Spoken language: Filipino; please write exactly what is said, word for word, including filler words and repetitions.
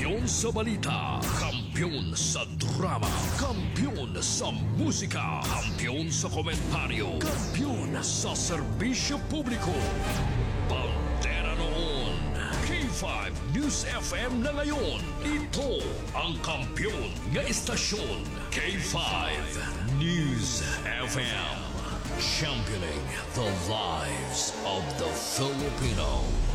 Kampiyon sa balita, kampiyon sa drama, kampiyon sa musika, kampiyon sa komentaryo, kampiyon sa serbisyo publiko. Bandera noon, K five News F M na ngayon. Ito ang kampiyon nga istasyon, K five News F M. Championing the lives of the Filipino.